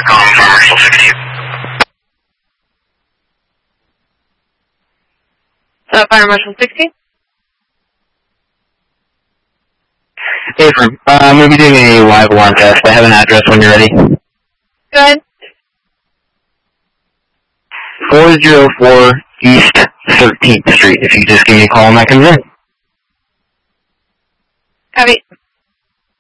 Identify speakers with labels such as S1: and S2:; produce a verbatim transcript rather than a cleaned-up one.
S1: calling Fire Marshal sixteen.
S2: Uh, Fire Marshal sixteen?
S3: Hey, firm. Uh, I'm going to be doing a live alarm test. I have an address when you're ready.
S2: Go ahead.
S3: four oh four East thirteenth Street. If you just give me a call when that comes in.
S2: Copy.